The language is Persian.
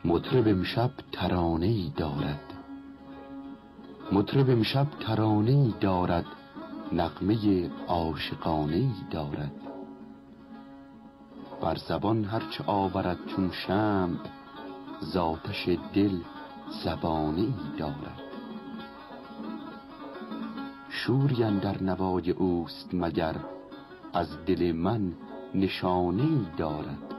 مطرب امشب ترانه‌ای دارد، مطرب امشب ترانه‌ای دارد، نغمه عاشقانه‌ای دارد. بر زبان هرچه آورد چون شمع، ز آتش دل زبانه‌ای دارد. شوری اندر نوای اوست مگر، از دل من نشانه‌ای دارد.